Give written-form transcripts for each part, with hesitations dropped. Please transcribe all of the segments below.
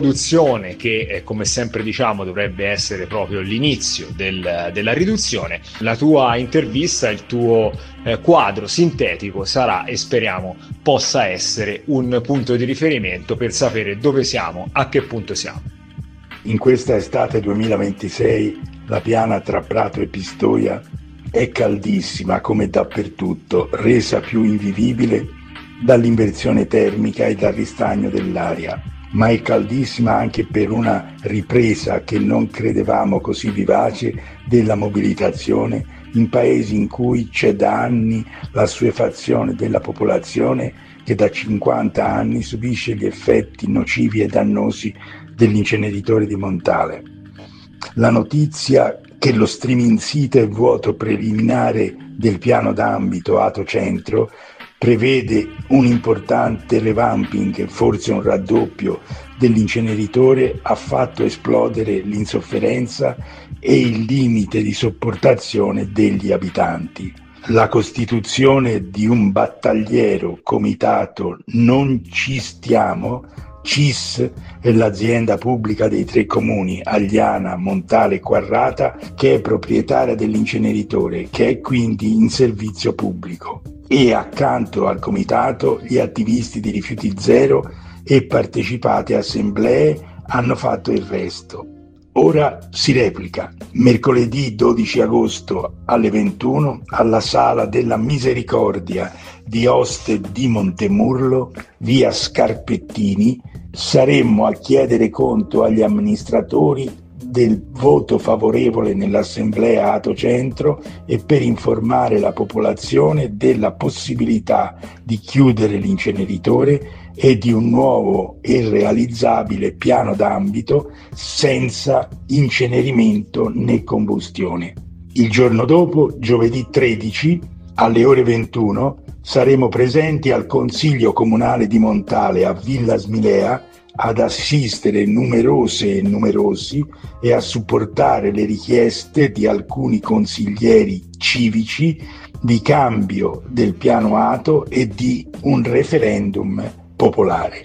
riduzione che, come sempre diciamo, dovrebbe essere proprio l'inizio della riduzione. La tua intervista, il tuo quadro sintetico sarà, e speriamo possa essere, un punto di riferimento per sapere dove siamo, a che punto siamo. In questa estate 2026 la piana tra Prato e Pistoia è caldissima come dappertutto, resa più invivibile dall'inversione termica e dal ristagno dell'aria. Ma è caldissima anche per una ripresa che non credevamo così vivace della mobilitazione in paesi in cui c'è da anni l'assuefazione della popolazione che da 50 anni subisce gli effetti nocivi e dannosi dell'inceneritore di Montale. La notizia che lo streaming site e vuoto preliminare del piano d'ambito Ato Centro prevede un importante revamping, forse un raddoppio dell'inceneritore, ha fatto esplodere l'insofferenza e il limite di sopportazione degli abitanti. La costituzione di un battagliero comitato Non Ci Stiamo, CIS, è l'azienda pubblica dei 3 comuni, Agliana, Montale e Quarrata, che è proprietaria dell'inceneritore, che è quindi in servizio pubblico. E accanto al comitato gli attivisti di Rifiuti Zero e partecipate assemblee hanno fatto il resto. Ora si replica, mercoledì 12 agosto alle 21 alla Sala della Misericordia di Oste di Montemurlo, via Scarpettini, saremmo a chiedere conto agli amministratori del voto favorevole nell'assemblea Ato Centro e per informare la popolazione della possibilità di chiudere l'inceneritore e di un nuovo e realizzabile piano d'ambito senza incenerimento né combustione. Il giorno dopo, giovedì 13, alle ore 21, saremo presenti al Consiglio Comunale di Montale a Villa Smilea ad assistere numerose e numerosi e a supportare le richieste di alcuni consiglieri civici di cambio del piano Ato e di un referendum popolare.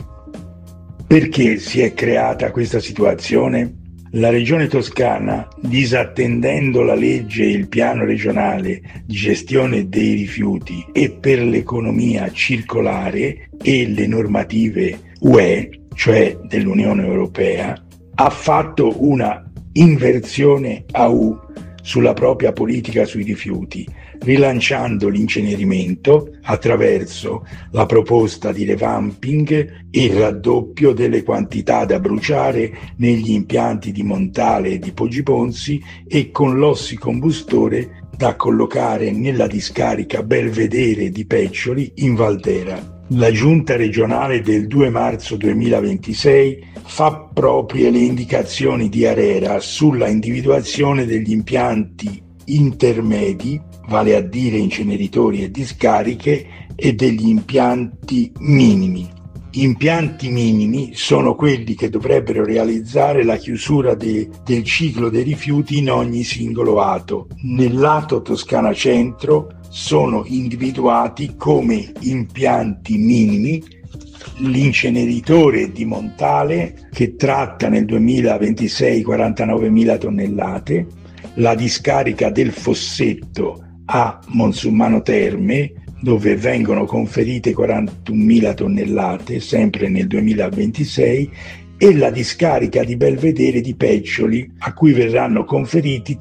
Perché si è creata questa situazione? La Regione Toscana, disattendendo la legge e il piano regionale di gestione dei rifiuti e per l'economia circolare e le normative UE, cioè dell'Unione Europea, ha fatto una inversione a U sulla propria politica sui rifiuti, rilanciando l'incenerimento attraverso la proposta di revamping e il raddoppio delle quantità da bruciare negli impianti di Montale e di Poggibonsi e con l'ossicombustore da collocare nella discarica Belvedere di Peccioli in Valdera. La Giunta regionale del 2 marzo 2026 fa proprie le indicazioni di ARERA sulla individuazione degli impianti intermedi, vale a dire inceneritori e discariche, e degli impianti minimi. Impianti minimi sono quelli che dovrebbero realizzare la chiusura del ciclo dei rifiuti in ogni singolo ato. Nel lato Toscana Centro sono individuati come impianti minimi l'inceneritore di Montale, che tratta nel 2026 49.000 tonnellate, la discarica del Fossetto a Monsummano Terme, dove vengono conferite 41.000 tonnellate, sempre nel 2026, e la discarica di Belvedere di Peccioli, a cui verranno conferiti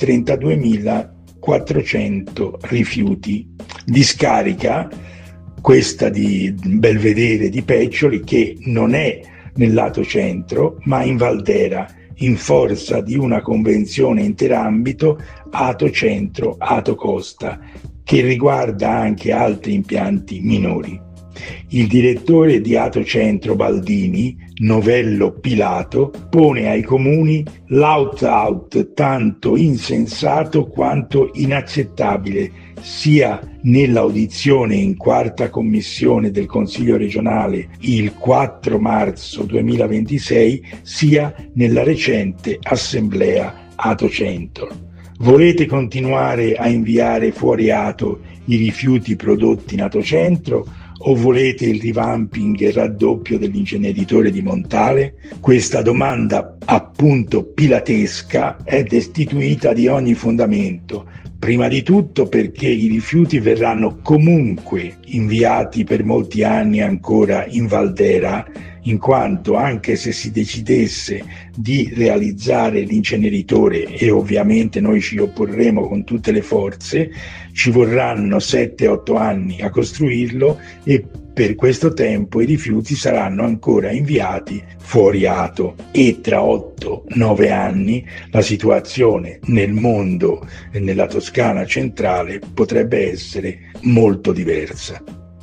32.400 rifiuti. Discarica, questa di Belvedere di Peccioli, che non è nel lato centro, ma in Valdera, in forza di una convenzione interambito Ato Centro, Ato Costa, che riguarda anche altri impianti minori. Il direttore di Ato Centro Baldini, Novello Pilato, pone ai comuni l'out-out tanto insensato quanto inaccettabile, sia nell'audizione in quarta commissione del Consiglio regionale il 4 marzo 2026, sia nella recente assemblea Ato Centro. Volete continuare a inviare fuori Ato i rifiuti prodotti in Ato Centro o volete il revamping e raddoppio dell'inceneritore di Montale? Questa domanda, appunto pilatesca, è destituita di ogni fondamento. Prima di tutto perché i rifiuti verranno comunque inviati per molti anni ancora in Valdera, in quanto anche se si decidesse di realizzare l'inceneritore, e ovviamente noi ci opporremo con tutte le forze, ci vorranno 7-8 anni a costruirlo e per questo tempo i rifiuti saranno ancora inviati fuori Ato e tra 8-9 anni la situazione nel mondo e nella Toscana centrale potrebbe essere molto diversa.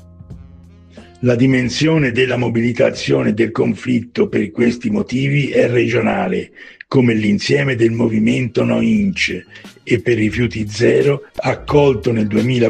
La dimensione della mobilitazione del conflitto per questi motivi è regionale, come l'insieme del movimento No Inc. e per Rifiuti Zero, accolto nel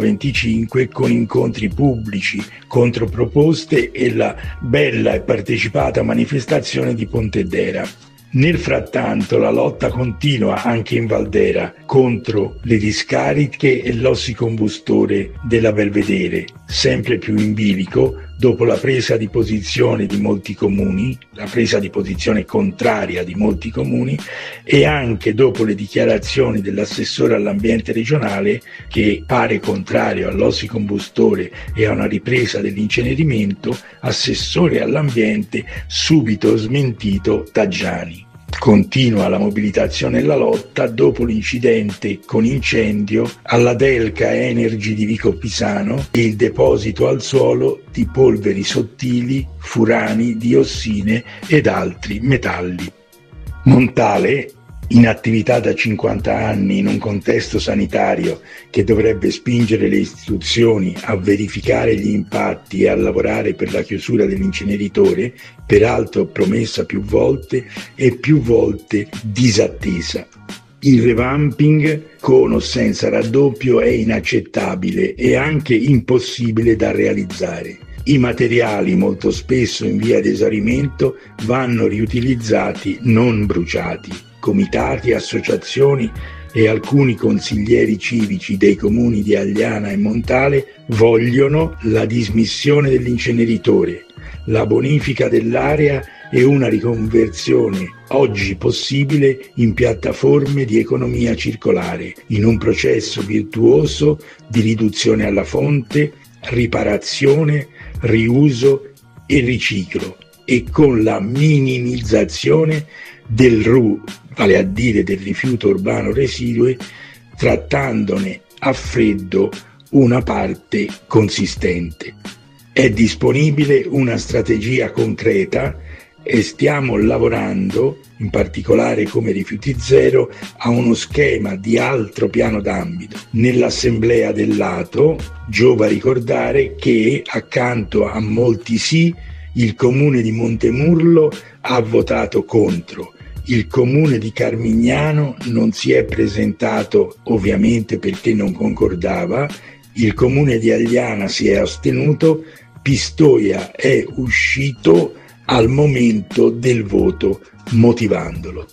2025 con incontri pubblici, controproposte e la bella e partecipata manifestazione di Pontedera. Nel frattanto la lotta continua anche in Valdera contro le discariche e l'ossicombustore della Belvedere, sempre più in bilico dopo la presa di posizione di molti comuni, la presa di posizione contraria di molti comuni e anche dopo le dichiarazioni dell'assessore all'ambiente regionale che pare contrario all'ossicombustore e a una ripresa dell'incenerimento, assessore all'ambiente subito smentito da Giani. Continua la mobilitazione e la lotta dopo l'incidente con incendio alla Delca Energy di Vico Pisano e il deposito al suolo di polveri sottili, furani, diossine ed altri metalli. Montale, in attività da 50 anni in un contesto sanitario che dovrebbe spingere le istituzioni a verificare gli impatti e a lavorare per la chiusura dell'inceneritore, peraltro promessa più volte e più volte disattesa. Il revamping, con o senza raddoppio, è inaccettabile e anche impossibile da realizzare. I materiali, molto spesso in via di esaurimento, vanno riutilizzati, non bruciati. Comitati, associazioni e alcuni consiglieri civici dei comuni di Agliana e Montale vogliono la dismissione dell'inceneritore, la bonifica dell'area e una riconversione oggi possibile in piattaforme di economia circolare, in un processo virtuoso di riduzione alla fonte, riparazione, riuso e riciclo e con la minimizzazione del RU, vale a dire del rifiuto urbano residue, trattandone a freddo una parte consistente. È disponibile una strategia concreta e stiamo lavorando, in particolare come Rifiuti Zero, a uno schema di altro piano d'ambito. Nell'assemblea del Lato giova ricordare che accanto a molti sì, il comune di Montemurlo ha votato contro. Il comune di Carmignano non si è presentato, ovviamente perché non concordava, il comune di Agliana si è astenuto, Pistoia è uscito al momento del voto motivandolo.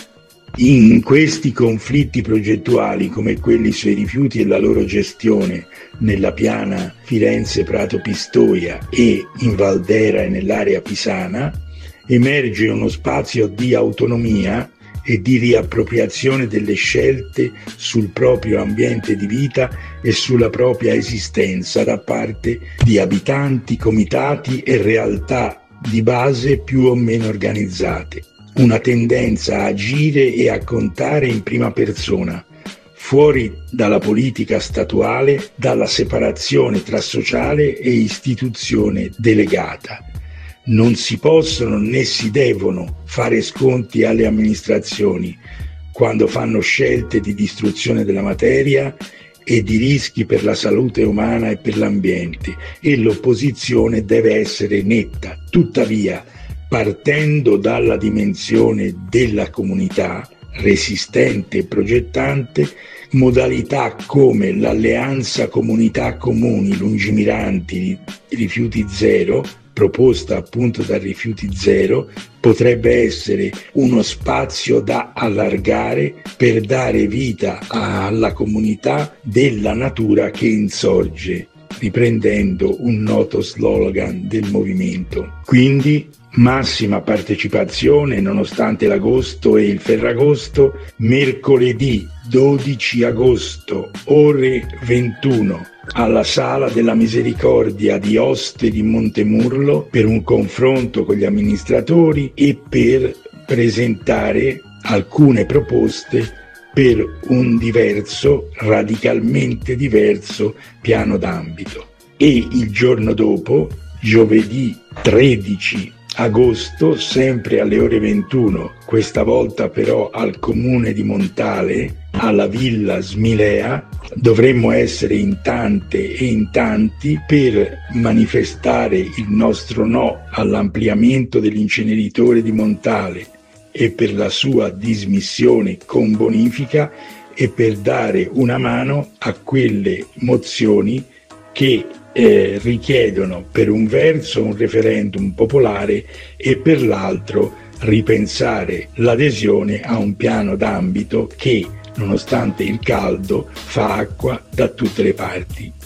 In questi conflitti progettuali come quelli sui rifiuti e la loro gestione nella piana Firenze-Prato-Pistoia e in Valdera e nell'area pisana, emerge uno spazio di autonomia e di riappropriazione delle scelte sul proprio ambiente di vita e sulla propria esistenza da parte di abitanti, comitati e realtà di base più o meno organizzate. Una tendenza a agire e a contare in prima persona, fuori dalla politica statuale, dalla separazione tra sociale e istituzione delegata. Non si possono né si devono fare sconti alle amministrazioni quando fanno scelte di distruzione della materia e di rischi per la salute umana e per l'ambiente, e l'opposizione deve essere netta. Tuttavia, partendo dalla dimensione della comunità, resistente e progettante, modalità come l'alleanza comunità comuni lungimiranti Rifiuti Zero, proposta appunto da Rifiuti Zero, potrebbe essere uno spazio da allargare per dare vita alla comunità della natura che insorge riprendendo un noto slogan del movimento. Quindi massima partecipazione nonostante l'agosto e il Ferragosto, mercoledì 12 agosto, ore 21, alla Sala della Misericordia di Oste di Montemurlo per un confronto con gli amministratori e per presentare alcune proposte per un diverso, radicalmente diverso piano d'ambito. E il giorno dopo, giovedì 13 agosto, sempre alle ore 21, questa volta però al comune di Montale, alla Villa Smilea, dovremmo essere in tante e in tanti per manifestare il nostro no all'ampliamento dell'inceneritore di Montale e per la sua dismissione con bonifica e per dare una mano a quelle mozioni che richiedono per un verso un referendum popolare e per l'altro ripensare l'adesione a un piano d'ambito che, nonostante il caldo, fa acqua da tutte le parti.